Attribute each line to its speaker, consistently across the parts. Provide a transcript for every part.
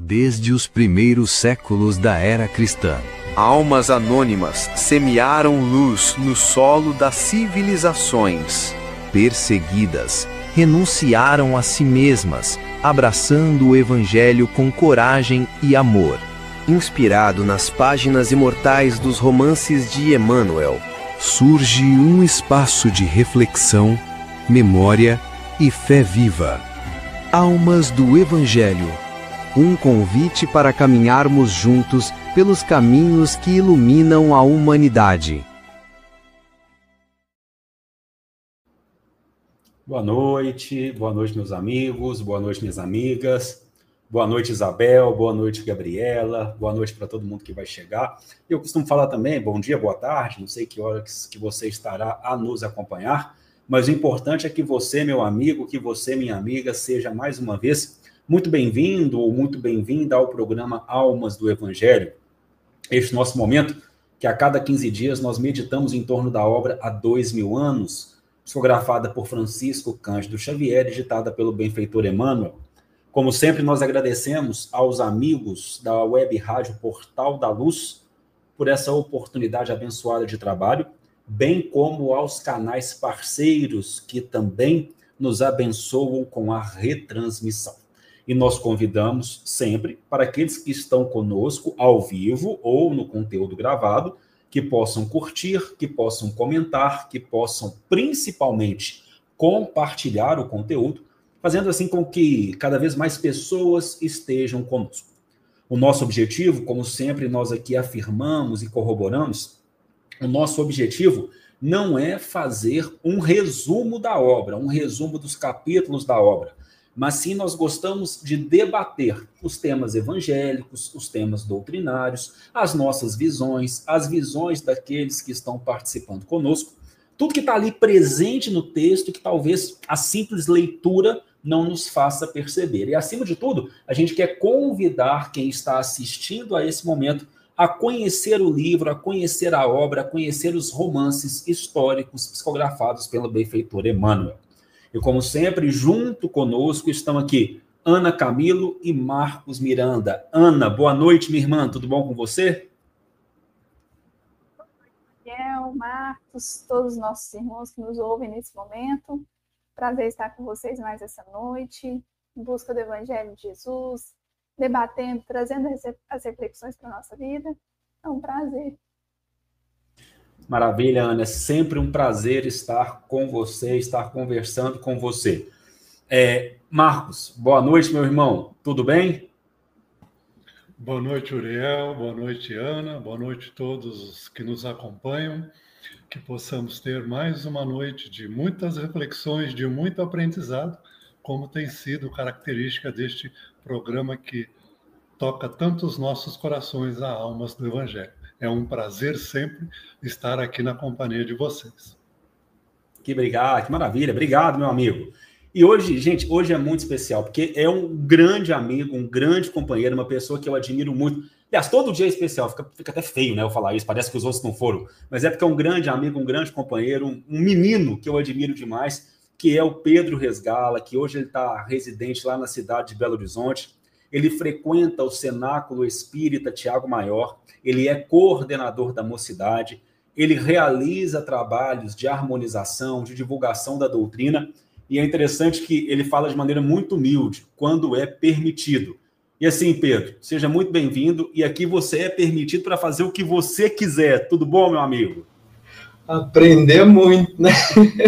Speaker 1: desde os primeiros séculos da era cristã.
Speaker 2: Almas anônimas semearam luz no solo das civilizações.
Speaker 1: Perseguidas, renunciaram a si mesmas, abraçando o Evangelho com coragem e amor.
Speaker 3: Inspirado nas páginas imortais dos romances de Emmanuel,
Speaker 1: surge um espaço de reflexão, memória e fé viva. Almas do Evangelho. Um convite para caminharmos juntos pelos caminhos que iluminam a humanidade.
Speaker 4: Boa noite, meus amigos, boa noite, minhas amigas, boa noite, Isabel, boa noite, Gabriela, boa noite para todo mundo que vai chegar. Eu costumo falar também, bom dia, boa tarde, não sei que horas que você estará a nos acompanhar, mas o importante é que você, meu amigo, que você, minha amiga, seja mais uma vez muito bem-vindo ou muito bem-vinda ao programa Almas do Evangelho. Este nosso momento, que a cada 15 dias nós meditamos em torno da obra Há 2000 anos, psicografada por Francisco Cândido Xavier, digitada pelo benfeitor Emmanuel. Como sempre, nós agradecemos aos amigos da Web Rádio Portal da Luz por essa oportunidade abençoada de trabalho, bem como aos canais parceiros que também nos abençoam com a retransmissão. E nós convidamos sempre para aqueles que estão conosco ao vivo ou no conteúdo gravado, que possam curtir, que possam comentar, que possam principalmente compartilhar o conteúdo, fazendo assim com que cada vez mais pessoas estejam conosco. O nosso objetivo, como sempre nós aqui afirmamos e corroboramos, o nosso objetivo não é fazer um resumo da obra, um resumo dos capítulos da obra, mas sim nós gostamos de debater os temas evangélicos, os temas doutrinários, as nossas visões, as visões daqueles que estão participando conosco, tudo que está ali presente no texto que talvez a simples leitura não nos faça perceber. E, acima de tudo, a gente quer convidar quem está assistindo a esse momento a conhecer o livro, a conhecer a obra, a conhecer os romances históricos psicografados pelo benfeitor Emmanuel. E, como sempre, junto conosco estão aqui Ana Camilo e Marcos Miranda. Ana, boa noite, minha irmã. Tudo bom com você?
Speaker 5: Marcos, todos os nossos irmãos que nos ouvem nesse momento. Prazer estar com vocês mais essa noite, em busca do Evangelho de Jesus, debatendo, trazendo as reflexões para a nossa vida. É um prazer.
Speaker 4: Maravilha, Ana. É sempre um prazer estar com você, estar conversando com você. Marcos, boa noite, meu irmão. Tudo bem?
Speaker 6: Boa noite, Uriel. Boa noite, Ana. Boa noite a todos os que nos acompanham. Que possamos ter mais uma noite de muitas reflexões, de muito aprendizado, como tem sido característica deste programa que toca tanto os nossos corações a almas do Evangelho. É um prazer sempre estar aqui na companhia de vocês.
Speaker 4: Que maravilha. Obrigado, meu amigo. E hoje, gente, hoje é muito especial, porque é um grande amigo, um grande companheiro, uma pessoa que eu admiro muito. Aliás, todo dia é especial, fica até feio, né, eu falar isso, parece que os outros não foram. Mas é porque é um grande amigo, um grande companheiro, um menino que eu admiro demais, que é o Pedro Resgala, que hoje ele está residente lá na cidade de Belo Horizonte. Ele frequenta o Cenáculo Espírita Tiago Maior, ele é coordenador da mocidade, ele realiza trabalhos de harmonização, de divulgação da doutrina, e é interessante que ele fala de maneira muito humilde, quando é permitido. E assim, Pedro, seja muito bem-vindo, e aqui você é permitido para fazer o que você quiser. Tudo bom, meu amigo?
Speaker 7: Aprender muito, né?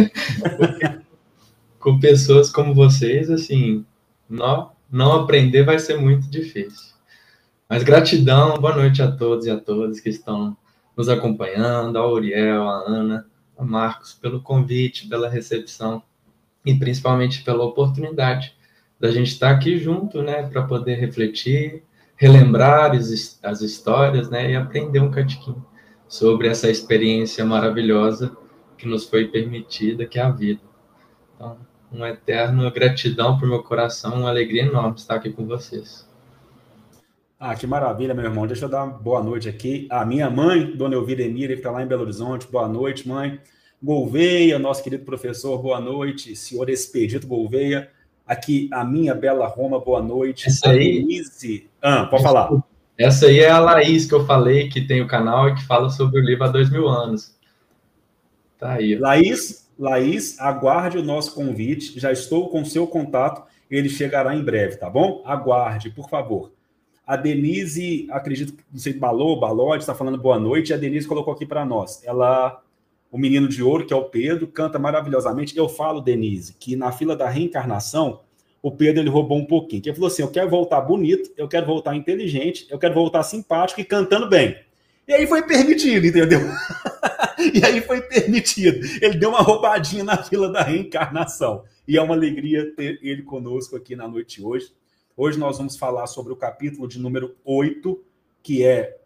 Speaker 7: Com pessoas como vocês, assim, não aprender vai ser muito difícil. Mas gratidão, boa noite a todos e a todas que estão nos acompanhando, ao Uriel, a Ana, a Marcos, pelo convite, pela recepção e principalmente pela oportunidade da gente estar aqui junto, né, para poder refletir, relembrar as histórias, né, e aprender um catiquinho sobre essa experiência maravilhosa que nos foi permitida, que é a vida. Então, uma eterna gratidão por meu coração, uma alegria enorme estar aqui com vocês.
Speaker 4: Que maravilha, meu irmão. Deixa eu dar uma boa noite aqui. A minha mãe, Dona Elvira Emília, que está lá em Belo Horizonte. Boa noite, mãe. Gouveia, nosso querido professor, boa noite. Senhor Expedito Gouveia. Aqui, a minha bela Roma, boa noite.
Speaker 7: Essa
Speaker 4: a
Speaker 7: aí...
Speaker 4: Denise... pode falar.
Speaker 7: Essa aí é a Laís que eu falei, que tem o canal e que fala sobre o livro há 2000 anos. Tá aí.
Speaker 4: Laís, aguarde o nosso convite. Já estou com o seu contato. Ele chegará em breve, tá bom? Aguarde, por favor. A Denise, acredito, não sei, Balode, está falando boa noite. E a Denise colocou aqui para nós. O menino de ouro, que é o Pedro, canta maravilhosamente. Eu falo, Denise, que na fila da reencarnação, o Pedro ele roubou um pouquinho. Que ele falou assim: eu quero voltar bonito, eu quero voltar inteligente, eu quero voltar simpático e cantando bem. E aí foi permitido, entendeu? E aí foi permitido. Ele deu uma roubadinha na fila da reencarnação. E é uma alegria ter ele conosco aqui na noite de hoje. Hoje nós vamos falar sobre o capítulo de número 8, que é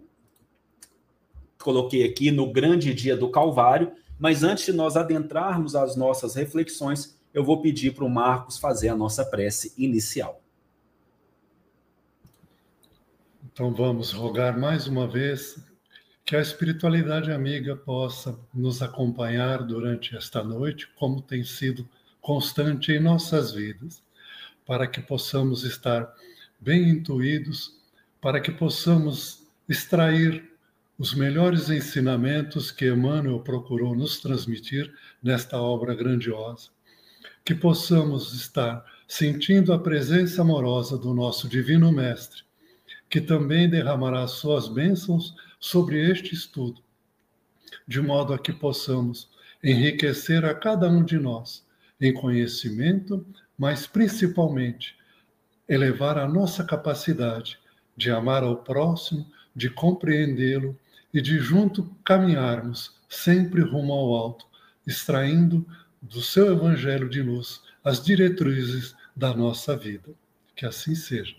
Speaker 4: coloquei aqui no grande dia do Calvário. Mas antes de nós adentrarmos as nossas reflexões, eu vou pedir para o Marcos fazer a nossa prece inicial.
Speaker 6: Então vamos rogar mais uma vez que a espiritualidade amiga possa nos acompanhar durante esta noite, como tem sido constante em nossas vidas, para que possamos estar bem intuídos, para que possamos extrair os melhores ensinamentos que Emmanuel procurou nos transmitir nesta obra grandiosa, que possamos estar sentindo a presença amorosa do nosso Divino Mestre, que também derramará suas bênçãos sobre este estudo, de modo a que possamos enriquecer a cada um de nós em conhecimento, mas principalmente elevar a nossa capacidade de amar ao próximo, de compreendê-lo e de junto caminharmos sempre rumo ao alto, extraindo do seu Evangelho de luz as diretrizes da nossa vida. Que assim seja.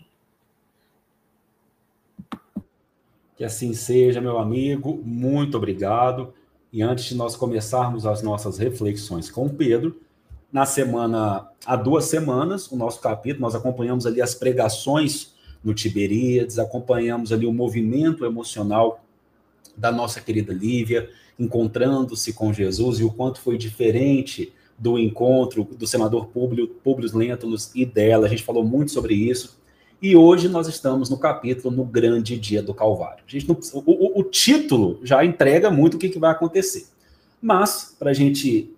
Speaker 4: Que assim seja, meu amigo. Muito obrigado. E antes de nós começarmos as nossas reflexões com o Pedro, há 2 semanas, o nosso capítulo, nós acompanhamos ali as pregações no Tiberíades, acompanhamos ali o movimento emocional da nossa querida Lívia, encontrando-se com Jesus, e o quanto foi diferente do encontro do senador Públio Lentulus e dela. A gente falou muito sobre isso. E hoje nós estamos no capítulo No Grande Dia do Calvário. O título já entrega muito o que vai acontecer. Mas, para a gente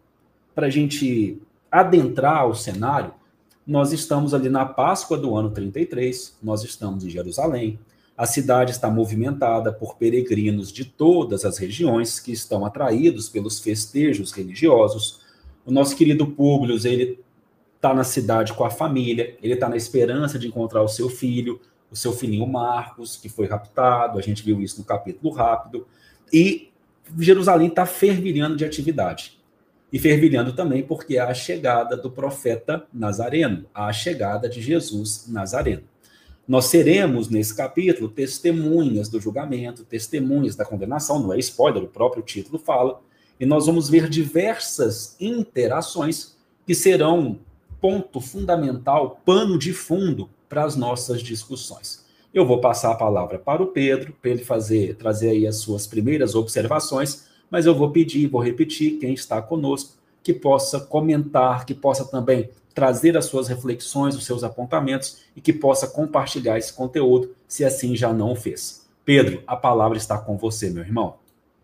Speaker 4: adentrar o cenário, nós estamos ali na Páscoa do ano 33, nós estamos em Jerusalém. A cidade está movimentada por peregrinos de todas as regiões que estão atraídos pelos festejos religiosos. O nosso querido Públio, ele está na cidade com a família, ele está na esperança de encontrar o seu filho, o seu filhinho Marcos, que foi raptado, a gente viu isso no capítulo rápido, e Jerusalém está fervilhando de atividade. E fervilhando também porque há a chegada do profeta Nazareno, há a chegada de Jesus Nazareno. Nós seremos, nesse capítulo, testemunhas do julgamento, testemunhas da condenação, não é spoiler, o próprio título fala, e nós vamos ver diversas interações que serão ponto fundamental, pano de fundo para as nossas discussões. Eu vou passar a palavra para o Pedro, para ele trazer aí as suas primeiras observações, mas eu vou repetir, quem está conosco, que possa comentar, que possa também trazer as suas reflexões, os seus apontamentos e que possa compartilhar esse conteúdo, se assim já não o fez. Pedro, a palavra está com você, meu irmão.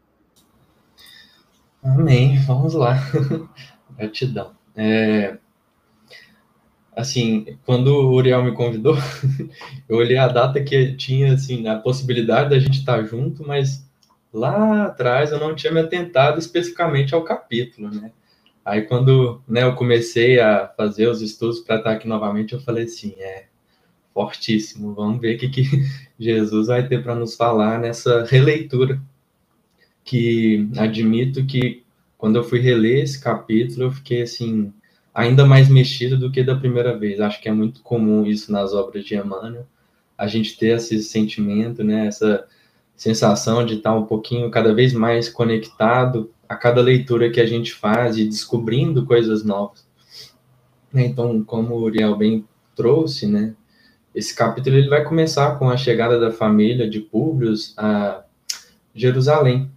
Speaker 7: Amém, vamos lá. Gratidão. Assim, quando o Uriel me convidou, eu olhei a data que tinha, assim, a possibilidade da gente estar junto, mas lá atrás eu não tinha me atentado especificamente ao capítulo, né? Aí quando, né, eu comecei a fazer os estudos para estar aqui novamente, eu falei assim, fortíssimo, vamos ver o que Jesus vai ter para nos falar nessa releitura, que admito que quando eu fui reler esse capítulo, eu fiquei assim, ainda mais mexido do que da primeira vez. Acho que é muito comum isso nas obras de Emmanuel, a gente ter esse sentimento, né, essa sensação de estar um pouquinho, cada vez mais conectado a cada leitura que a gente faz e descobrindo coisas novas. Então, como o Uriel bem trouxe, né, esse capítulo ele vai começar com a chegada da família de Públio a Jerusalém.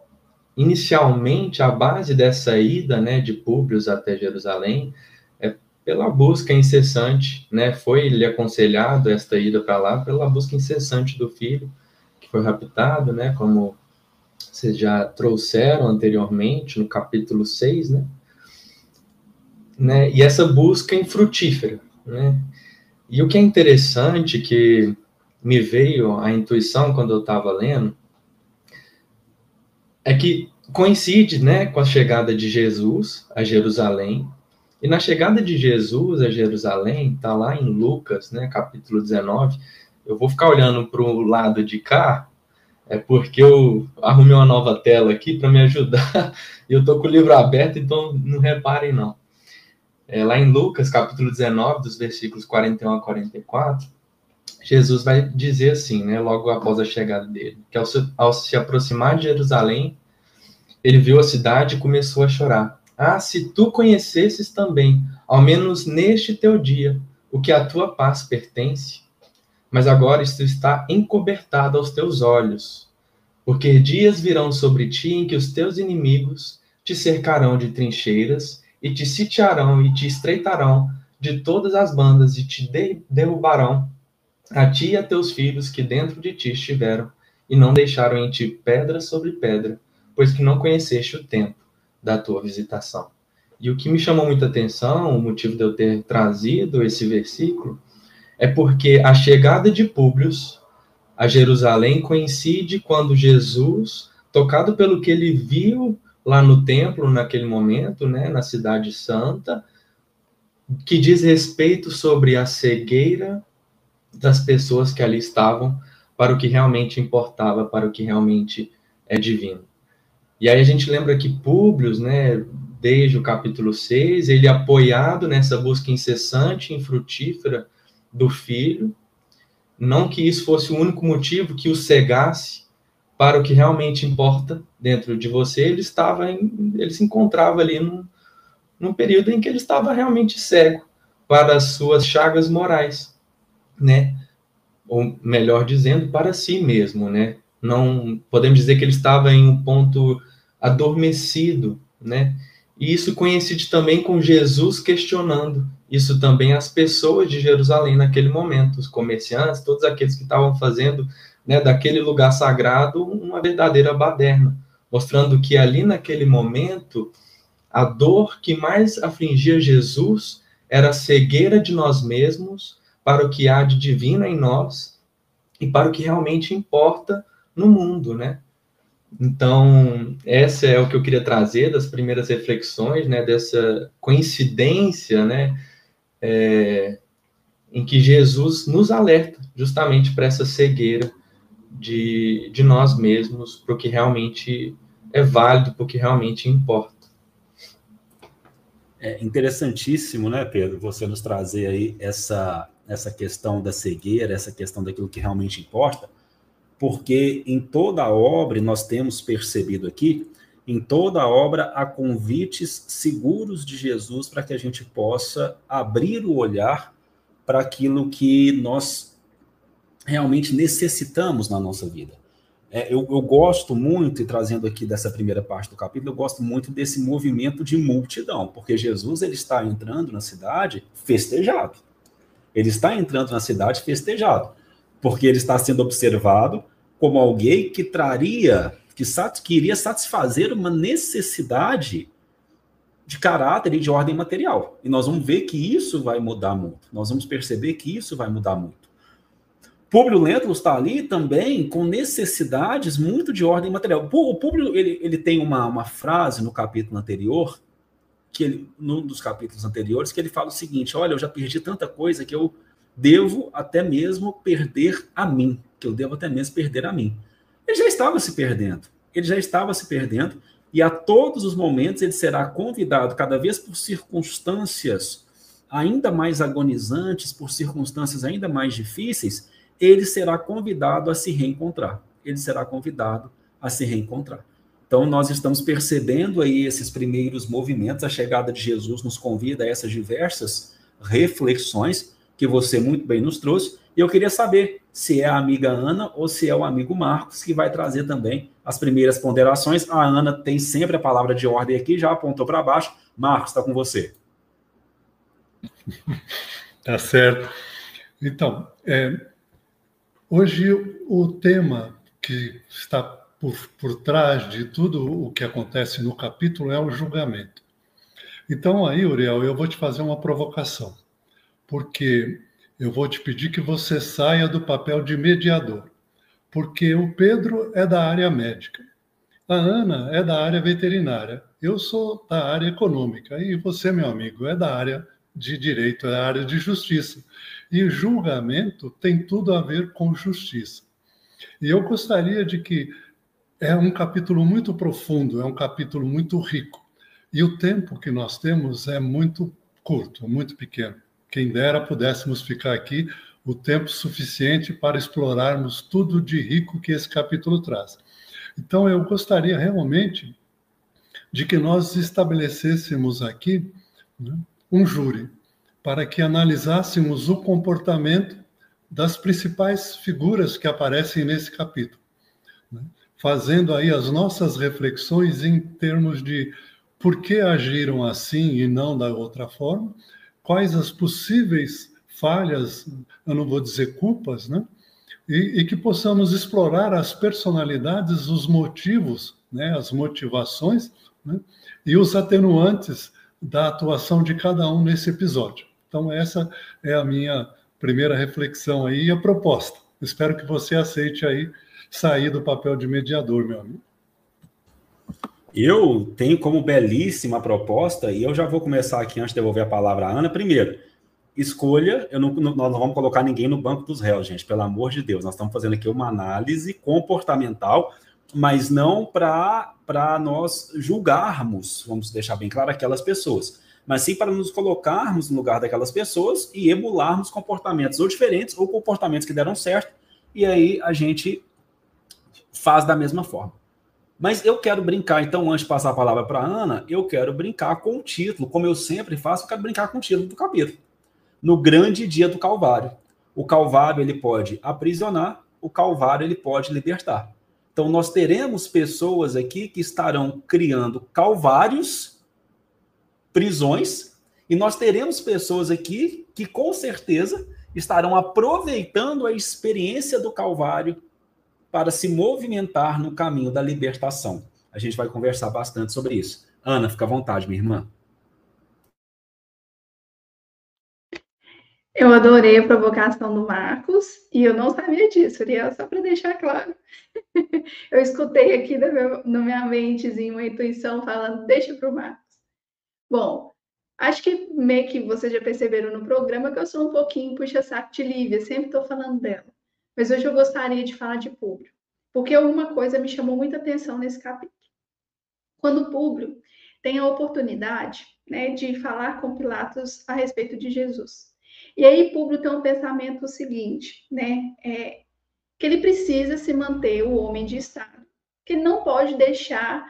Speaker 7: Inicialmente, a base dessa ida, né, de Públio até Jerusalém é pela busca incessante, né? Foi-lhe aconselhado esta ida para lá pela busca incessante do filho, que foi raptado, né? Como vocês já trouxeram anteriormente no capítulo 6, né? E essa busca infrutífera, né? E o que é interessante, que me veio a intuição quando eu estava lendo, é que coincide, né, com a chegada de Jesus a Jerusalém. E na chegada de Jesus a Jerusalém, está lá em Lucas, né, capítulo 19, eu vou ficar olhando para o lado de cá, porque eu arrumei uma nova tela aqui para me ajudar, e eu estou com o livro aberto, então não reparem não. Lá em Lucas, capítulo 19, dos versículos 41 a 44, Jesus vai dizer assim, né, logo após a chegada dele, que ao se aproximar de Jerusalém, ele viu a cidade e começou a chorar. Ah, se tu conhecesses também, ao menos neste teu dia, o que à tua paz pertence, mas agora isto está encobertado aos teus olhos, porque dias virão sobre ti em que os teus inimigos te cercarão de trincheiras, e te sitiarão e te estreitarão de todas as bandas, e te derrubarão a ti e a teus filhos que dentro de ti estiveram, e não deixaram em ti pedra sobre pedra, pois que não conheceste o tempo da tua visitação. E o que me chamou muita atenção, o motivo de eu ter trazido esse versículo, é porque a chegada de Públio a Jerusalém coincide quando Jesus, tocado pelo que ele viu lá no templo, naquele momento, né, na cidade santa, que diz respeito sobre a cegueira das pessoas que ali estavam para o que realmente importava, para o que realmente é divino. E aí a gente lembra que Públio, né, desde o capítulo 6, ele apoiado nessa busca incessante e infrutífera do filho, não que isso fosse o único motivo que o cegasse para o que realmente importa dentro de você, ele se encontrava ali num período em que ele estava realmente cego para as suas chagas morais, né? Ou melhor dizendo, para si mesmo, né? Não podemos dizer que ele estava em um ponto adormecido, né? E isso coincide também com Jesus questionando isso também as pessoas de Jerusalém naquele momento, os comerciantes, todos aqueles que estavam fazendo, né, daquele lugar sagrado uma verdadeira baderna, mostrando que ali naquele momento a dor que mais afligia Jesus era a cegueira de nós mesmos para o que há de divino em nós e para o que realmente importa no mundo, né? Então, essa é o que eu queria trazer das primeiras reflexões, né, dessa coincidência, né, em que Jesus nos alerta justamente para essa cegueira de nós mesmos, para o que realmente é válido, para o que realmente importa.
Speaker 4: É interessantíssimo, né, Pedro, você nos trazer aí essa questão da cegueira, essa questão daquilo que realmente importa, porque em toda a obra, nós temos percebido aqui, em toda a obra há convites seguros de Jesus para que a gente possa abrir o olhar para aquilo que nós realmente necessitamos na nossa vida. Eu gosto muito, e trazendo aqui dessa primeira parte do capítulo, eu gosto muito desse movimento de multidão, porque Jesus ele está entrando na cidade festejado. Ele está entrando na cidade festejado, porque ele está sendo observado como alguém que iria satisfazer uma necessidade de caráter e de ordem material. E nós vamos ver que isso vai mudar muito. Nós vamos perceber que isso vai mudar muito. Públio Lentulus está ali também com necessidades muito de ordem material. O Públio ele tem uma frase no capítulo anterior, num dos capítulos anteriores, que ele fala o seguinte: olha, eu já perdi tanta coisa que eu devo até mesmo perder a mim. Ele já estava se perdendo, e a todos os momentos ele será convidado, cada vez por circunstâncias ainda mais agonizantes, por circunstâncias ainda mais difíceis, ele será convidado a se reencontrar. Então, nós estamos percebendo aí esses primeiros movimentos, a chegada de Jesus nos convida a essas diversas reflexões que você muito bem nos trouxe, e eu queria saber se é a amiga Ana ou se é o amigo Marcos que vai trazer também as primeiras ponderações. A Ana tem sempre a palavra de ordem aqui, já apontou para baixo. Marcos, está com você.
Speaker 6: Tá certo. Então, hoje o tema que está por trás de tudo o que acontece no capítulo é o julgamento. Então aí, Uriel, eu vou te fazer uma provocação, porque eu vou te pedir que você saia do papel de mediador, porque o Pedro é da área médica, a Ana é da área veterinária, eu sou da área econômica, e você, meu amigo, é da área de direito, é da área de justiça. E julgamento tem tudo a ver com justiça. E eu gostaria de que é um capítulo muito profundo, é um capítulo muito rico. E o tempo que nós temos é muito curto, muito pequeno. Quem dera pudéssemos ficar aqui o tempo suficiente para explorarmos tudo de rico que esse capítulo traz. Então, eu gostaria realmente de que nós estabelecêssemos aqui, né, um júri, para que analisássemos o comportamento das principais figuras que aparecem nesse capítulo, né, fazendo aí as nossas reflexões em termos de por que agiram assim e não da outra forma, quais as possíveis falhas, eu não vou dizer culpas, né? E que possamos explorar as personalidades, os motivos, né? As motivações, né? E os atenuantes da atuação de cada um nesse episódio. Então, essa é a minha primeira reflexão aí e a proposta. Espero que você aceite aí sair do papel de mediador, meu amigo.
Speaker 4: Eu tenho como belíssima proposta, e eu já vou começar aqui antes de devolver a palavra à Ana. Primeiro, escolha, nós não vamos colocar ninguém no banco dos réus, gente, pelo amor de Deus. Nós estamos fazendo aqui uma análise comportamental, mas não para nós julgarmos, vamos deixar bem claro, aquelas pessoas, mas sim para nos colocarmos no lugar daquelas pessoas e emularmos comportamentos ou diferentes ou comportamentos que deram certo, e aí a gente faz da mesma forma. Mas eu quero brincar, então, antes de passar a palavra para a Ana, eu quero brincar com o título, como eu sempre faço, eu quero brincar com o título do capítulo. No grande dia do Calvário. O Calvário, ele pode aprisionar, o Calvário, ele pode libertar. Então, nós teremos pessoas aqui que estarão criando calvários, prisões, e nós teremos pessoas aqui que, com certeza, estarão aproveitando a experiência do Calvário para se movimentar no caminho da libertação. A gente vai conversar bastante sobre isso. Ana, fica à vontade, minha irmã.
Speaker 5: Eu adorei a provocação do Marcos, e eu não sabia disso, Uriel, só para deixar claro. Eu escutei aqui na minha mentezinha uma intuição falando, deixa para o Marcos. Bom, acho que meio que vocês já perceberam no programa que eu sou um pouquinho puxa-saco de Lívia, sempre estou falando dela. Mas hoje eu gostaria de falar de Públio, porque uma coisa me chamou muita atenção nesse capítulo. Quando Públio tem a oportunidade, né, de falar com Pilatos a respeito de Jesus. E aí Públio tem um pensamento seguinte, né, que ele precisa se manter o homem de Estado, que ele não pode deixar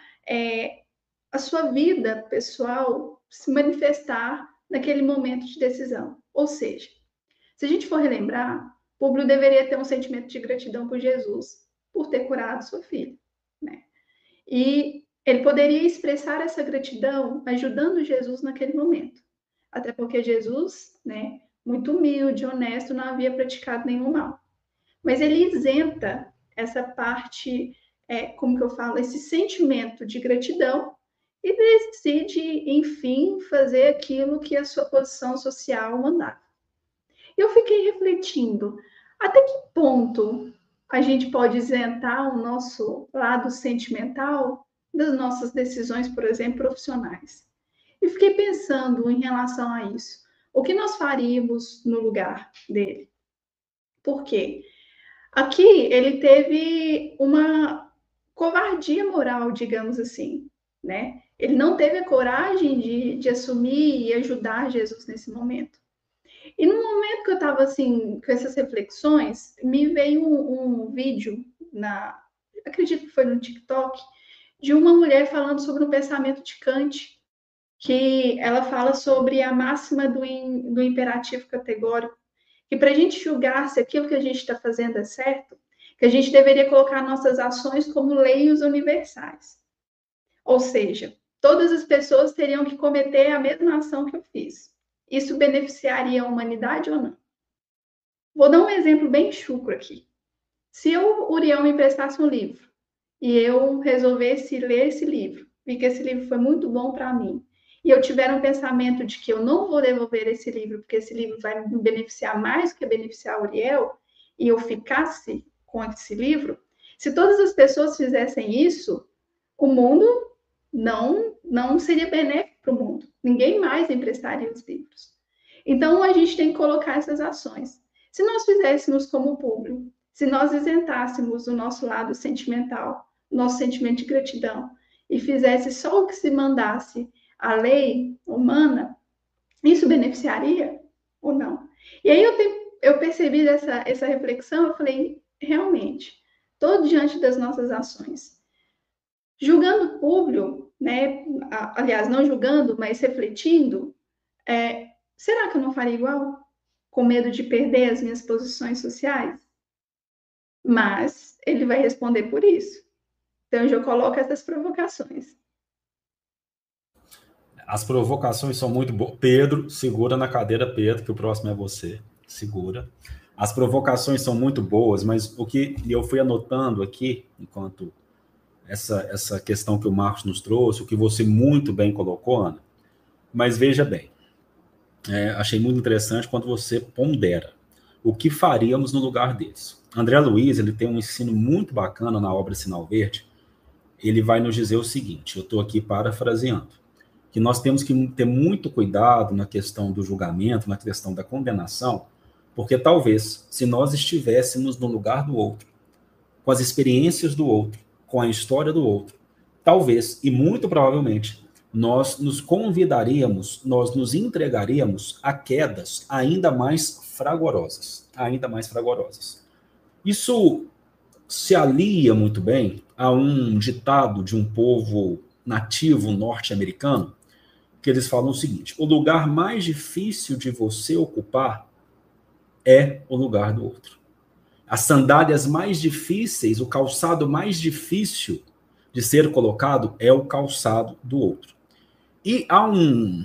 Speaker 5: a sua vida pessoal se manifestar naquele momento de decisão. Ou seja, se a gente for relembrar, Públio deveria ter um sentimento de gratidão por Jesus, por ter curado sua filha, né? E ele poderia expressar essa gratidão ajudando Jesus naquele momento. Até porque Jesus, né, muito humilde, honesto, não havia praticado nenhum mal. Mas ele isenta essa parte, como que eu falo, esse sentimento de gratidão e decide, enfim, fazer aquilo que a sua posição social mandava. Eu fiquei refletindo, até que ponto a gente pode isentar o nosso lado sentimental das nossas decisões, por exemplo, profissionais? E fiquei pensando em relação a isso. O que nós faríamos no lugar dele? Por quê? Aqui ele teve uma covardia moral, digamos assim, né? Ele não teve a coragem de assumir e ajudar Jesus nesse momento. E no momento que eu estava assim, com essas reflexões, me veio um vídeo, acredito que foi no TikTok, de uma mulher falando sobre o pensamento de Kant, que ela fala sobre a máxima do imperativo categórico, que para a gente julgar se aquilo que a gente está fazendo é certo, que a gente deveria colocar nossas ações como leis universais. Ou seja, todas as pessoas teriam que cometer a mesma ação que eu fiz. isso beneficiaria a humanidade ou não? Vou dar um exemplo bem chucro aqui. Se eu, Uriel, me emprestasse um livro e eu resolvesse ler esse livro, vi que esse livro foi muito bom para mim, e eu tiver um pensamento de que eu não vou devolver esse livro, porque esse livro vai me beneficiar mais do que beneficiar o Uriel, e eu ficasse com esse livro, se todas as pessoas fizessem isso, o mundo não seria benéfico para o mundo. Ninguém mais emprestaria os livros. Então, a gente tem que colocar essas ações. Se nós fizéssemos como Públio, se nós isentássemos o nosso lado sentimental, o nosso sentimento de gratidão, e fizesse só o que se mandasse a lei humana, isso beneficiaria ou não? E aí eu percebi essa reflexão, eu falei, realmente, estou diante das nossas ações. Julgando Públio, né, aliás, não julgando, mas refletindo, será que eu não faria igual? Com medo de perder as minhas posições sociais? Mas ele vai responder por isso. Então, eu já coloco essas provocações.
Speaker 4: As provocações são muito boas. Pedro, segura na cadeira, Pedro, que o próximo é você. Segura. As provocações são muito boas, mas o que eu fui anotando aqui, enquanto essa questão que o Marcos nos trouxe, o que você muito bem colocou, Ana, mas veja bem, achei muito interessante quando você pondera o que faríamos no lugar deles. André Luiz, ele tem um ensino muito bacana na obra Sinal Verde. Ele vai nos dizer o seguinte, eu estou aqui parafraseando, que nós temos que ter muito cuidado na questão do julgamento, na questão da condenação, porque talvez, se nós estivéssemos no lugar do outro, com as experiências do outro, com a história do outro, talvez, e muito provavelmente, nós nos convidaríamos, nós nos entregaríamos a quedas ainda mais fragorosas, Isso se alia muito bem a um ditado de um povo nativo norte-americano, que eles falam o seguinte, o lugar mais difícil de você ocupar é o lugar do outro. As sandálias mais difíceis, o calçado mais difícil de ser colocado é o calçado do outro. E há um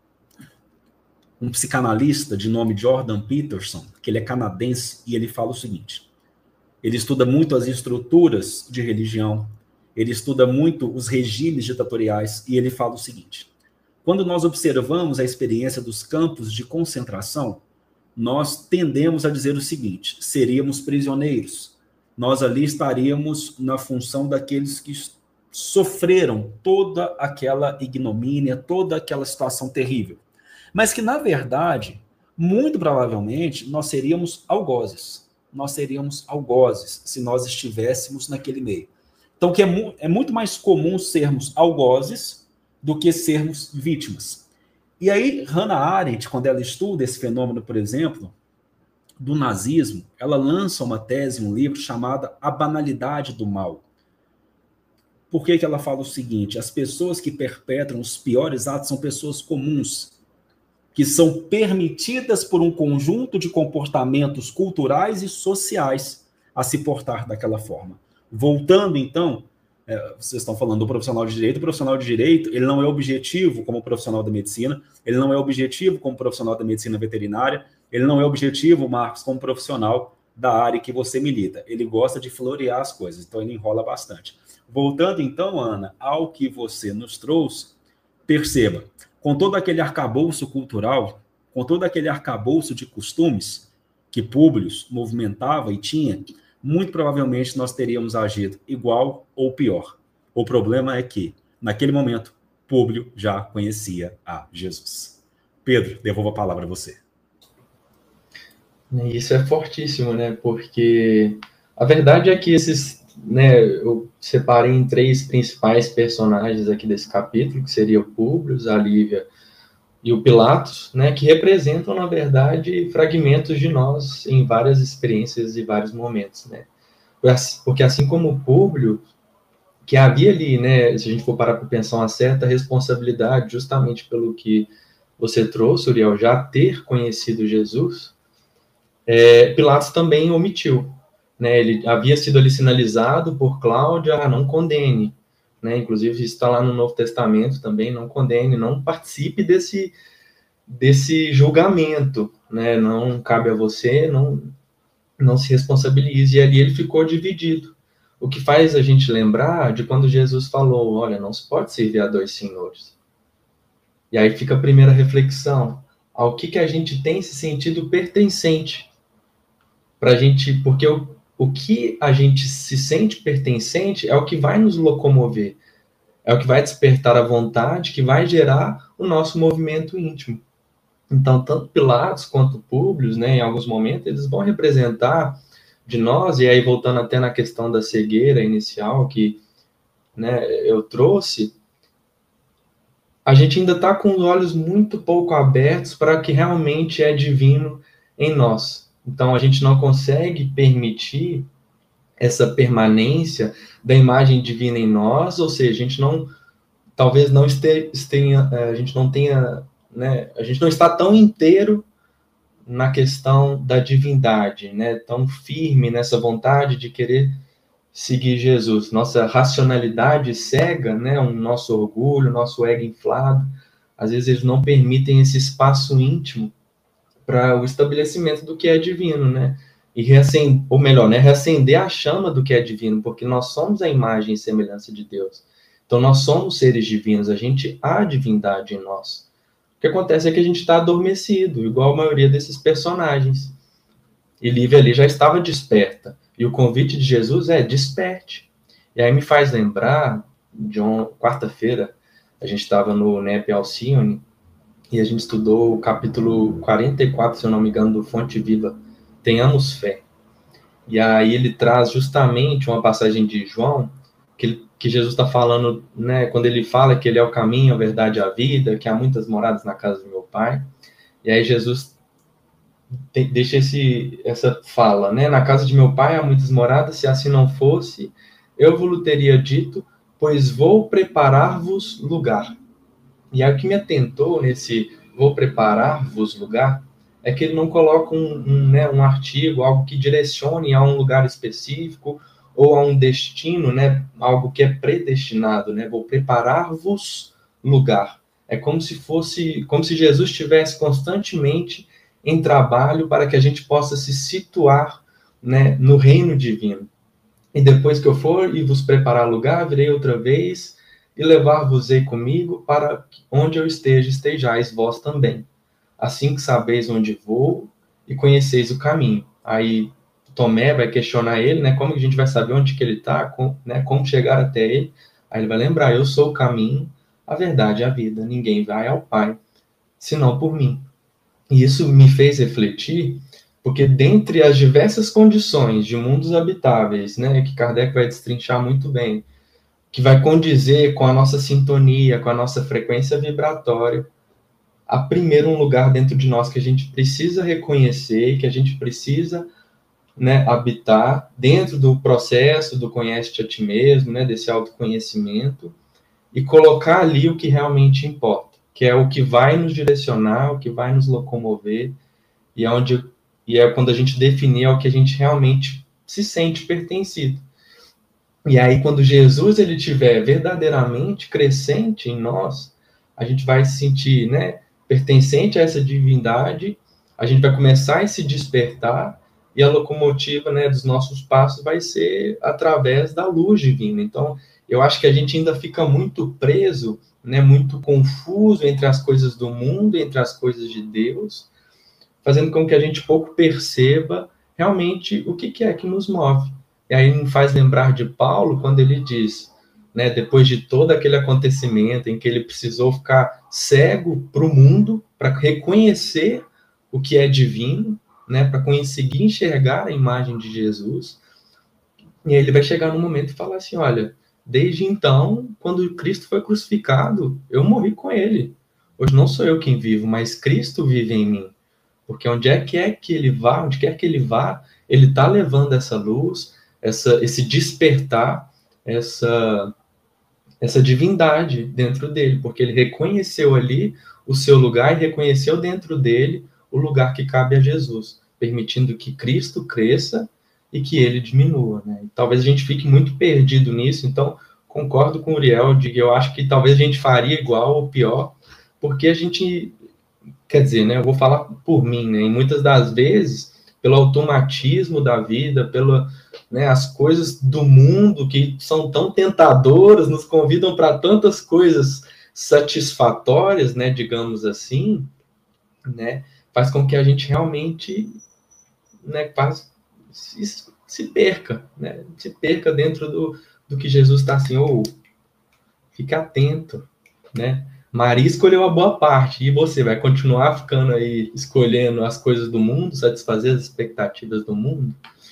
Speaker 4: psicanalista de nome Jordan Peterson, que ele é canadense, e ele fala o seguinte, ele estuda muito as estruturas de religião, ele estuda muito os regimes ditatoriais, e ele fala o seguinte, quando nós observamos a experiência dos campos de concentração, nós tendemos a dizer o seguinte, seríamos prisioneiros, nós ali estaríamos na função daqueles que sofreram toda aquela ignomínia, toda aquela situação terrível. Mas que, na verdade, muito provavelmente, nós seríamos algozes. Nós seríamos algozes se nós estivéssemos naquele meio. Então, que é muito mais comum sermos algozes do que sermos vítimas. E aí, Hannah Arendt, quando ela estuda esse fenômeno, por exemplo, do nazismo, ela lança uma tese, um livro chamado A Banalidade do Mal. Por que ela fala o seguinte? As pessoas que perpetram os piores atos são pessoas comuns, que são permitidas por um conjunto de comportamentos culturais e sociais a se portar daquela forma. Voltando, então, vocês estão falando do profissional de direito, o profissional de direito, ele não é objetivo como profissional da medicina, ele não é objetivo como profissional da medicina veterinária, ele não é objetivo, Marcos, como profissional da área que você milita. Ele gosta de florear as coisas, então ele enrola bastante. Voltando, então, Ana, ao que você nos trouxe, perceba, com todo aquele arcabouço cultural, com todo aquele arcabouço de costumes que Públio movimentava e tinha, muito provavelmente nós teríamos agido igual ou pior. O problema é que, naquele momento, Públio já conhecia a Jesus. Pedro, devolvo a palavra a você.
Speaker 7: Isso é fortíssimo, né? Porque a verdade é que eu separei em 3 principais personagens aqui desse capítulo, que seria o Públio, a Lívia e o Pilatos, né? Que representam, na verdade, fragmentos de nós em várias experiências e vários momentos, né? Porque assim como o Públio, que havia ali, né? Se a gente for parar para pensar, uma certa responsabilidade, justamente pelo que você trouxe, Uriel, já ter conhecido Jesus, Pilatos também omitiu, né? Ele havia sido ali sinalizado por Cláudia, não condene, né? Inclusive isso está lá no Novo Testamento também, não condene, não participe desse julgamento, né? Não cabe a você, não se responsabilize. E ali ele ficou dividido. O que faz a gente lembrar de quando Jesus falou, olha, não se pode servir a dois senhores. E aí fica a primeira reflexão, ao que a gente tem se sentido pertencente. Porque o que a gente se sente pertencente é o que vai nos locomover, é o que vai despertar a vontade, que vai gerar o nosso movimento íntimo. Então, tanto Pilatos quanto Públio, né, em alguns momentos, eles vão representar de nós, e aí voltando até na questão da cegueira inicial que, né, eu trouxe, a gente ainda está com os olhos muito pouco abertos para o que realmente é divino em nós. Então, a gente não consegue permitir essa permanência da imagem divina em nós, ou seja, a gente não, talvez não esteja, a gente não tenha, né, a gente não está tão inteiro na questão da divindade, né, tão firme nessa vontade de querer seguir Jesus. Nossa racionalidade cega, né, o nosso orgulho, nosso ego inflado, às vezes eles não permitem esse espaço íntimo para o estabelecimento do que é divino, né, e reacender a chama do que é divino, porque nós somos a imagem e semelhança de Deus. Então nós somos seres divinos, há divindade em nós. O que acontece é que a gente está adormecido, igual a maioria desses personagens. E Lívia ali já estava desperta. E o convite de Jesus é desperte. E aí me faz lembrar, quarta-feira, a gente estava no NEP Alcione, e a gente estudou o capítulo 44, se eu não me engano, do Fonte Viva, Tenhamos Fé. E aí ele traz justamente uma passagem de João, que Jesus está falando, né, quando ele fala que ele é o caminho, a verdade e a vida, que há muitas moradas na casa do meu Pai. E aí Jesus deixa essa fala, né, na casa de meu Pai há muitas moradas, se assim não fosse, eu vos teria dito, pois vou preparar-vos lugar. E aí o que me atentou nesse vou preparar-vos lugar, é que ele não coloca um artigo, algo que direcione a um lugar específico, ou a um destino, né, algo que é predestinado, né, vou preparar-vos lugar. É como se Jesus estivesse constantemente em trabalho para que a gente possa se situar, né, no reino divino. E depois que eu for e vos preparar lugar, virei outra vez e levar-vos-ei comigo para onde eu esteja, estejais vós também. Assim que sabeis onde vou e conheceis o caminho. Aí Tomé vai questionar ele, né, como que a gente vai saber onde que ele está, como chegar até ele. Aí ele vai lembrar, eu sou o caminho, a verdade e a vida. Ninguém vai ao Pai, senão por mim. E isso me fez refletir, porque dentre as diversas condições de mundos habitáveis, né, que Kardec vai destrinchar muito bem, que vai condizer com a nossa sintonia, com a nossa frequência vibratória, há primeiro um lugar dentro de nós que a gente precisa reconhecer, que a gente precisa, né, habitar dentro do processo do conhece-te a ti mesmo, né, desse autoconhecimento, e colocar ali o que realmente importa, que é o que vai nos direcionar, o que vai nos locomover, e é quando a gente definir é o que a gente realmente se sente pertencido. E aí, quando Jesus ele estiver verdadeiramente crescente em nós, a gente vai se sentir, né, pertencente a essa divindade, a gente vai começar a se despertar, e a locomotiva, né, dos nossos passos vai ser através da luz divina. Então, eu acho que a gente ainda fica muito preso, né, muito confuso entre as coisas do mundo, entre as coisas de Deus, fazendo com que a gente pouco perceba realmente o que é que nos move. E aí me faz lembrar de Paulo, quando ele diz, né, depois de todo aquele acontecimento em que ele precisou ficar cego para o mundo, para reconhecer o que é divino, né, para conseguir enxergar a imagem de Jesus, e aí ele vai chegar num momento e falar assim, olha, desde então, quando Cristo foi crucificado, eu morri com ele. Hoje não sou eu quem vivo, mas Cristo vive em mim. Porque onde quer que ele vá, ele está levando essa luz, esse despertar, essa divindade dentro dele, porque ele reconheceu ali o seu lugar e reconheceu dentro dele o lugar que cabe a Jesus, permitindo que Cristo cresça e que ele diminua, né? Talvez a gente fique muito perdido nisso, então concordo com o Uriel, eu acho que talvez a gente faria igual ou pior, porque a gente quer dizer, né, eu vou falar por mim, né, e muitas das vezes, pelo automatismo da vida, né, as coisas do mundo que são tão tentadoras, nos convidam para tantas coisas satisfatórias, né, digamos assim, né, faz com que a gente realmente, né, se perca, né, se perca dentro do que Jesus está assim, fica atento, né? Maria escolheu a boa parte, e você vai continuar ficando aí escolhendo as coisas do mundo, satisfazer as expectativas do mundo?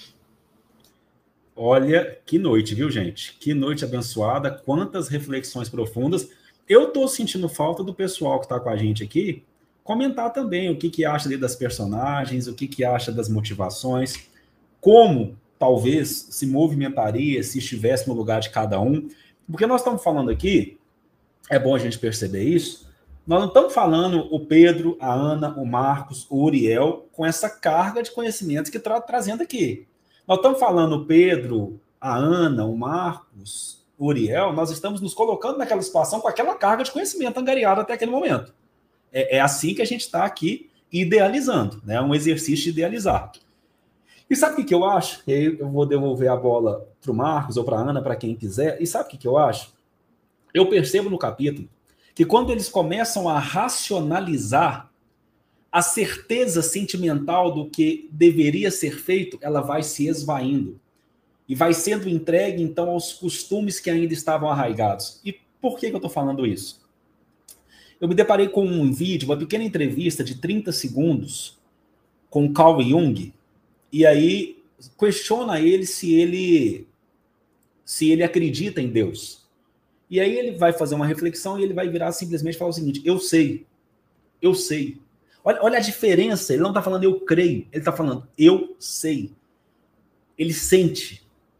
Speaker 4: Olha, que noite, viu, gente? Que noite abençoada, quantas reflexões profundas. Eu tô sentindo falta do pessoal que está com a gente aqui comentar também o que acha ali das personagens, o que acha das motivações, como talvez se movimentaria se estivesse no lugar de cada um. Porque nós estamos falando aqui, é bom a gente perceber isso, nós não estamos falando o Pedro, a Ana, o Marcos, o Uriel, com essa carga de conhecimentos que está trazendo aqui. Nós estamos falando o Pedro, a Ana, o Marcos, o Uriel, nós estamos nos colocando naquela situação com aquela carga de conhecimento angariada até aquele momento. É assim que a gente está aqui idealizando, né? Um exercício de idealizar. E sabe o que eu acho? Eu vou devolver a bola para o Marcos ou para a Ana, para quem quiser. E sabe o que eu acho? Eu percebo no capítulo que quando eles começam a racionalizar, a certeza sentimental do que deveria ser feito, ela vai se esvaindo. E vai sendo entregue, então, aos costumes que ainda estavam arraigados. E por que eu estou falando isso? Eu me deparei com um vídeo, uma pequena entrevista de 30 segundos com Carl Jung, e aí questiona ele se ele acredita em Deus. E aí ele vai fazer uma reflexão e ele vai virar simplesmente falar o seguinte: eu sei. Olha a diferença, ele não está falando eu creio, ele está falando eu sei. Ele sente,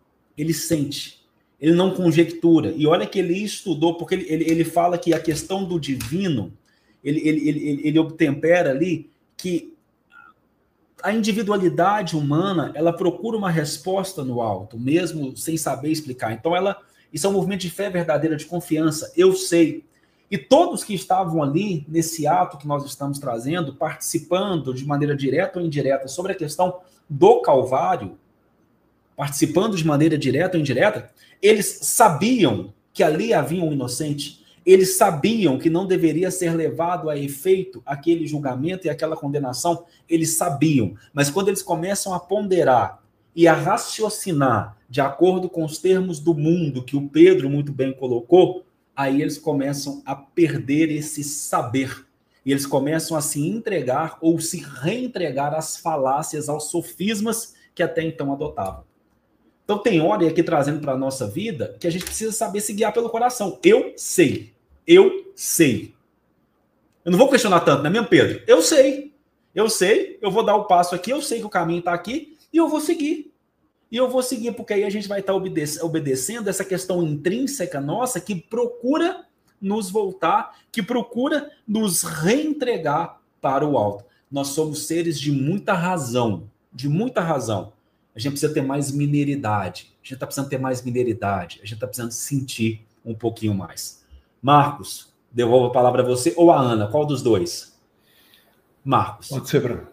Speaker 4: ele não conjectura. E olha que ele estudou, porque ele fala que a questão do divino, ele obtempera ali que a individualidade humana, ela procura uma resposta no alto, mesmo sem saber explicar. Então, isso é um movimento de fé verdadeira, de confiança. Eu sei. E todos que estavam ali, nesse ato que nós estamos trazendo, participando de maneira direta ou indireta sobre a questão do Calvário, participando de maneira direta ou indireta, eles sabiam que ali havia um inocente. Eles sabiam que não deveria ser levado a efeito aquele julgamento e aquela condenação. Eles sabiam. Mas quando eles começam a ponderar e a raciocinar de acordo com os termos do mundo que o Pedro muito bem colocou, aí eles começam a perder esse saber. E eles começam a se entregar ou se reentregar às falácias, aos sofismas que até então adotavam. Então tem hora, e aqui trazendo para a nossa vida, que a gente precisa saber se guiar pelo coração. Eu sei. Eu não vou questionar tanto, não é mesmo, Pedro? Eu sei, eu vou dar o passo aqui, eu sei que o caminho está aqui, e eu vou seguir. E eu vou seguir, porque aí a gente vai estar obedecendo essa questão intrínseca nossa que procura nos voltar, que procura nos reentregar para o alto. Nós somos seres de muita razão, A gente precisa ter mais mineridade, a gente está precisando ter mais mineridade, a gente está precisando sentir um pouquinho mais. Marcos, devolvo a palavra a você ou a Ana, qual dos dois? Marcos.
Speaker 6: Pode ser, Bruno.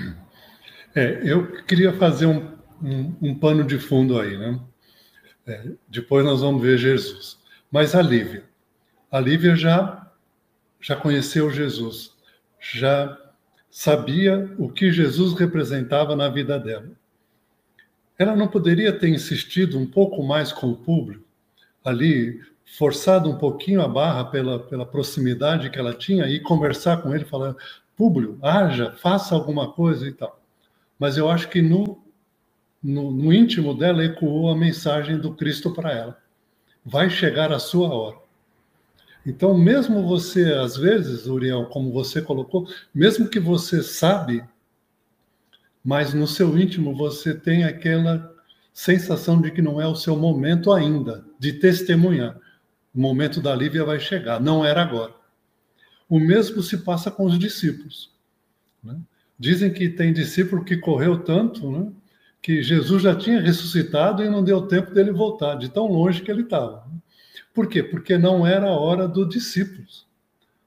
Speaker 6: Eu queria fazer um pano de fundo aí, né? Depois nós vamos ver Jesus. Mas a Lívia já conheceu Jesus, já sabia o que Jesus representava na vida dela. Ela não poderia ter insistido um pouco mais com o público, ali, forçado um pouquinho a barra pela proximidade que ela tinha e conversar com ele, falar, Públio, haja, faça alguma coisa e tal. Mas eu acho que no íntimo dela ecoou a mensagem do Cristo para ela. Vai chegar a sua hora. Então, mesmo você, às vezes, Uriel, como você colocou, mesmo que você sabe, mas no seu íntimo você tem aquela sensação de que não é o seu momento ainda de testemunhar. O momento da Lívia vai chegar, não era agora. O mesmo se passa com os discípulos, né? Dizem que tem discípulo que correu tanto, né, que Jesus já tinha ressuscitado e não deu tempo dele voltar, de tão longe que ele estava. Por quê? Porque não era a hora dos discípulos.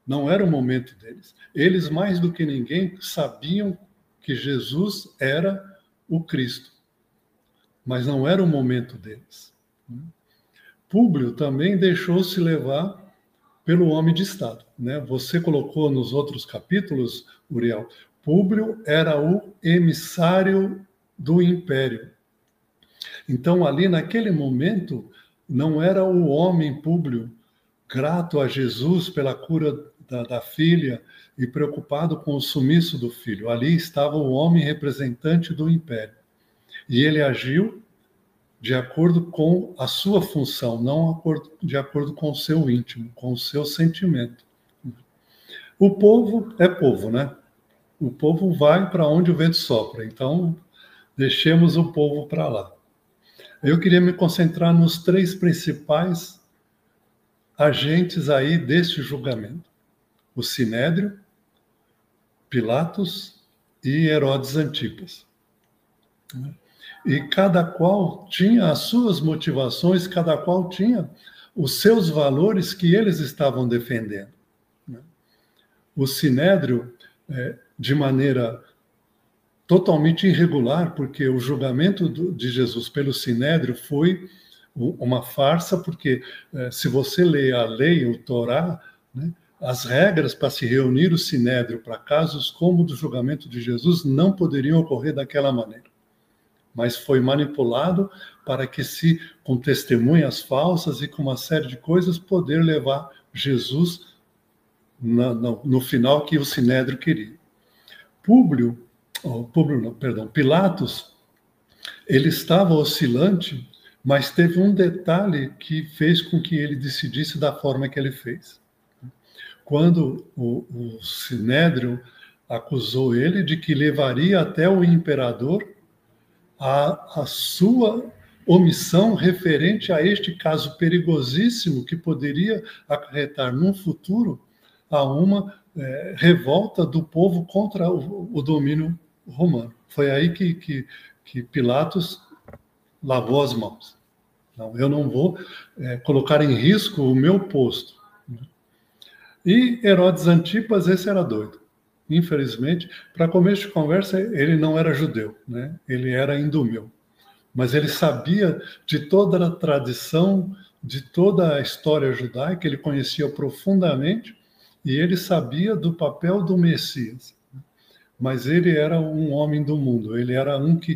Speaker 6: Não era o momento deles. Eles, mais do que ninguém, sabiam que Jesus era o Cristo. Mas não era o momento deles. Públio também deixou-se levar pelo homem de Estado, né? Você colocou nos outros capítulos, Uriel, Públio era o emissário do império. Então, ali naquele momento, não era o homem Públio grato a Jesus pela cura da filha e preocupado com o sumiço do filho. Ali estava o homem representante do império. E ele agiu de acordo com a sua função, não de acordo com o seu íntimo, com o seu sentimento. O povo é povo, né? O povo vai para onde o vento sopra, então deixemos o povo para lá. Eu queria me concentrar nos 3 principais agentes aí deste julgamento: o Sinédrio, Pilatos e Herodes Antipas. E cada qual tinha as suas motivações, cada qual tinha os seus valores que eles estavam defendendo. O Sinédrio, de maneira totalmente irregular, porque o julgamento de Jesus pelo Sinédrio foi uma farsa, porque se você lê a lei, o Torá, né, as regras para se reunir o Sinédrio para casos como o do julgamento de Jesus não poderiam ocorrer daquela maneira. Mas foi manipulado para que se, com testemunhas falsas e com uma série de coisas, poder levar Jesus no final que o Sinédrio queria. Pilatos, ele estava oscilante, mas teve um detalhe que fez com que ele decidisse da forma que ele fez. Quando o Sinédrio acusou ele de que levaria até o imperador a sua omissão referente a este caso perigosíssimo que poderia acarretar num futuro a uma revolta do povo contra o domínio romano. Foi aí que Pilatos lavou as mãos. Não, eu não vou colocar em risco o meu posto. E Herodes Antipas, esse era doido. Infelizmente, para começo de conversa, ele não era judeu, né? Ele era indumeu. Mas ele sabia de toda a tradição, de toda a história judaica, ele conhecia profundamente, e ele sabia do papel do Messias. Mas ele era um homem do mundo, ele era um que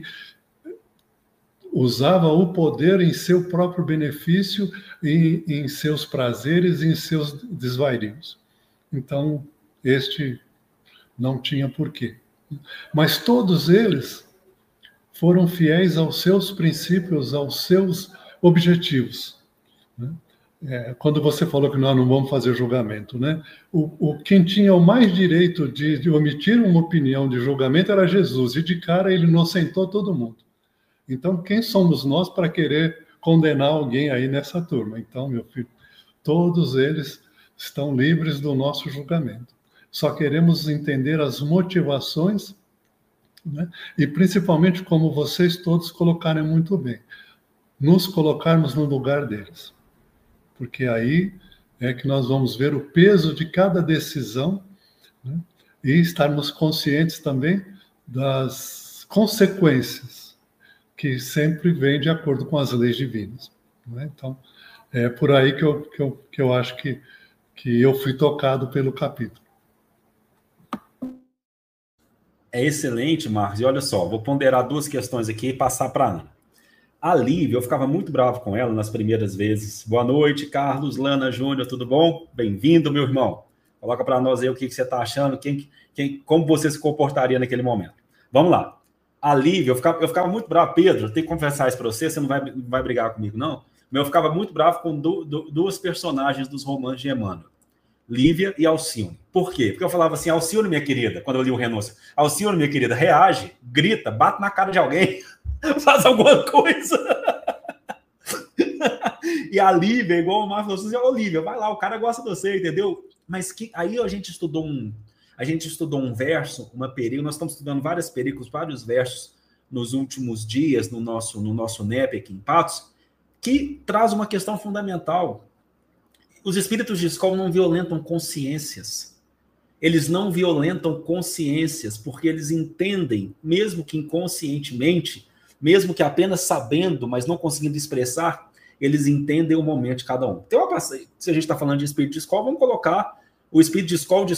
Speaker 6: usava o poder em seu próprio benefício, em seus prazeres e em seus desvairinhos. Então, este não tinha porquê. Mas todos eles foram fiéis aos seus princípios, aos seus objetivos. Quando você falou que nós não vamos fazer julgamento, né? Quem tinha o mais direito de omitir uma opinião de julgamento era Jesus, e de cara ele inocentou todo mundo. Então, quem somos nós para querer condenar alguém aí nessa turma? Então, meu filho, todos eles estão livres do nosso julgamento. Só queremos entender as motivações, né? E principalmente, como vocês todos colocarem muito bem, nos colocarmos no lugar deles. Porque aí é que nós vamos ver o peso de cada decisão, né? E estarmos conscientes também das consequências que sempre vêm de acordo com as leis divinas, né? Então, é por aí que eu acho que eu fui tocado pelo capítulo.
Speaker 4: É excelente, Marcos. E olha só, vou ponderar 2 questões aqui e passar para a Ana. A Lívia, eu ficava muito bravo com ela nas primeiras vezes. Boa noite, Carlos, Lana, Júnior, tudo bom? Bem-vindo, meu irmão. Coloca para nós aí o que você está achando, como você se comportaria naquele momento. Vamos lá. A Lívia, eu ficava muito bravo. Pedro, eu tenho que confessar isso para você não vai brigar comigo, não? Mas eu ficava muito bravo com 2 personagens dos romances de Emmanuel. Lívia e Alcione. Por quê? Porque eu falava assim, Alcione, minha querida, quando eu li o Renúncia, Alcione, minha querida, reage, grita, bate na cara de alguém, faz alguma coisa. E a Lívia, igual o Marcos falou assim, ô Lívia, vai lá, o cara gosta de você, entendeu? Mas aí a gente estudou um verso, uma período, nós estamos estudando várias perícolas, vários versos nos últimos dias, no nosso NEP aqui em Patos, que traz uma questão fundamental. Os espíritos de escola não violentam consciências. Eles não violentam consciências, porque eles entendem, mesmo que inconscientemente, mesmo que apenas sabendo, mas não conseguindo expressar, eles entendem o momento de cada um. Então, se a gente está falando de espírito de escola, vamos colocar o espírito de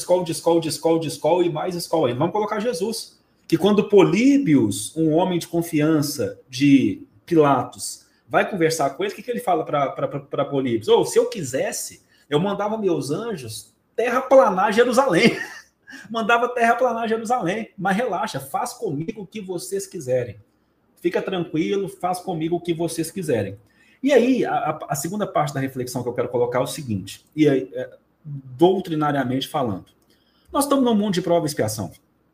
Speaker 4: escola e mais escola ainda. Vamos colocar Jesus, que quando Políbios, um homem de confiança de Pilatos, vai conversar com ele, o que ele fala para Políbios? Se eu quisesse, eu mandava meus anjos terraplanar Jerusalém. Mandava terraplanar Jerusalém. Mas relaxa, faz comigo o que vocês quiserem. Fica tranquilo, faz comigo o que vocês quiserem. E aí, a segunda parte da reflexão que eu quero colocar é o seguinte, e aí, doutrinariamente falando. Nós estamos num mundo de prova e expiação.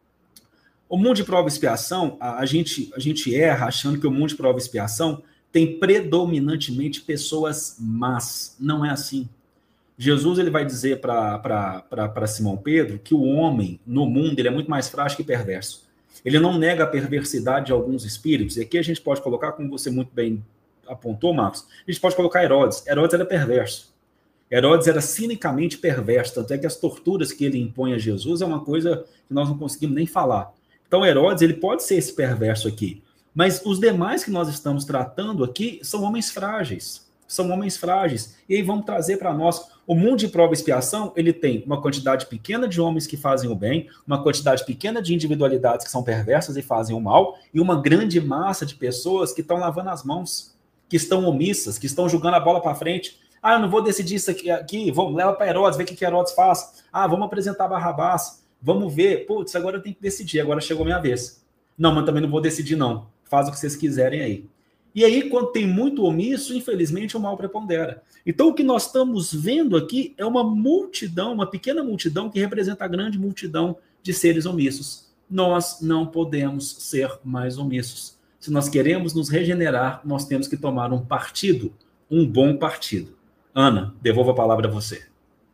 Speaker 4: O mundo de prova e expiação, a gente erra achando que o mundo de prova e expiação tem predominantemente pessoas más. Não é assim. Jesus ele vai dizer para Simão Pedro que o homem no mundo ele é muito mais frágil que perverso. Ele não nega a perversidade de alguns espíritos. E aqui a gente pode colocar, como você muito bem apontou, Marcos, a gente pode colocar Herodes. Herodes era perverso. Herodes era cinicamente perverso. Tanto é que as torturas que ele impõe a Jesus é uma coisa que nós não conseguimos nem falar. Então Herodes ele pode ser esse perverso aqui. Mas os demais que nós estamos tratando aqui são homens frágeis. São homens frágeis. E aí vamos trazer para nós, o mundo de prova e expiação, ele tem uma quantidade pequena de homens que fazem o bem, uma quantidade pequena de individualidades que são perversas e fazem o mal, e uma grande massa de pessoas que estão lavando as mãos, que estão omissas, que estão jogando a bola para frente. Eu não vou decidir isso aqui, vamos, leva para Herodes, ver o que Herodes faz. Vamos apresentar Barrabás, vamos ver, putz, agora eu tenho que decidir, agora chegou a minha vez. Não, mas também não vou decidir não, faz o que vocês quiserem aí. E aí, quando tem muito omisso, infelizmente, o mal prepondera. Então, o que nós estamos vendo aqui é uma multidão, uma pequena multidão que representa a grande multidão de seres omissos. Nós não podemos ser mais omissos. Se nós queremos nos regenerar, nós temos que tomar um partido, um bom partido. Ana, devolvo a palavra a você.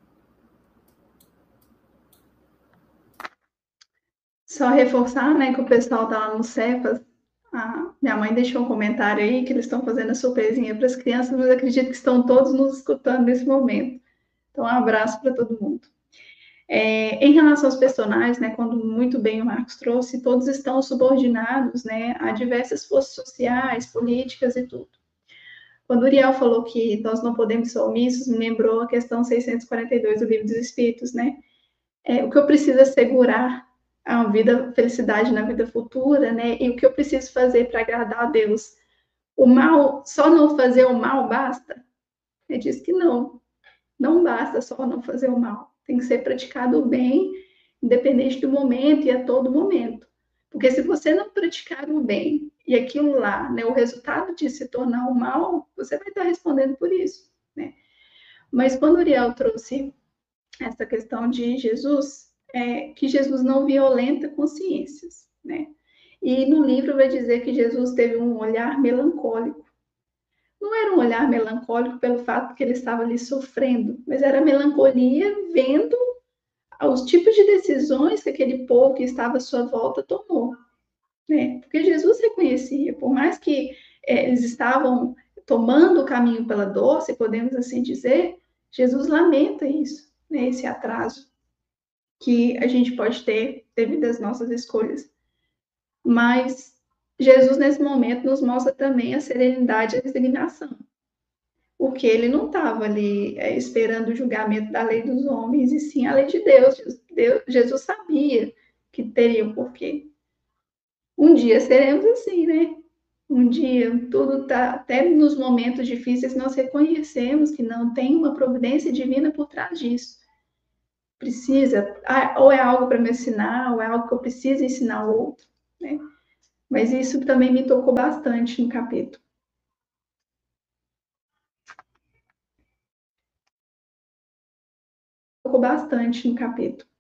Speaker 5: Só reforçar, né, que o pessoal está lá no Cepas. Minha mãe deixou um comentário aí que eles estão fazendo a surpresinha para as crianças, mas acredito que estão todos nos escutando nesse momento. Então, um abraço para todo mundo. Em relação aos personagens, né, quando muito bem o Marcos trouxe, todos estão subordinados, né, a diversas forças sociais, políticas e tudo. Quando Uriel falou que nós não podemos ser omissos, me lembrou a questão 642 do Livro dos Espíritos, né? O que eu preciso assegurar a vida, felicidade na vida futura, né? E o que eu preciso fazer para agradar a Deus? O mal, só não fazer o mal basta? Ele diz que não basta só não fazer o mal. Tem que ser praticado o bem, independente do momento e a todo momento. Porque se você não praticar o bem e aquilo lá, né, o resultado de se tornar o mal, você vai estar respondendo por isso, né? Mas quando Uriel trouxe essa questão de Jesus, que Jesus não violenta consciências, né? E no livro vai dizer que Jesus teve um olhar melancólico. Não era um olhar melancólico pelo fato que ele estava ali sofrendo, mas era melancolia vendo os tipos de decisões que aquele povo que estava à sua volta tomou, né? Porque Jesus reconhecia, por mais que eles estavam tomando o caminho pela dor, se podemos assim dizer, Jesus lamenta isso, né? Esse atraso que a gente pode ter devido às nossas escolhas. Mas Jesus, nesse momento, nos mostra também a serenidade e a resignação. Porque ele não estava ali esperando o julgamento da lei dos homens, e sim a lei de Deus. Jesus sabia que teria um porquê. Um dia seremos assim, né? Um dia, tudo tá, até nos momentos difíceis, nós reconhecemos que não tem uma providência divina por trás disso. Precisa, ou é algo para me ensinar, ou é algo que eu preciso ensinar ao outro, né? Mas isso também me tocou bastante no capítulo. Tocou bastante no capítulo.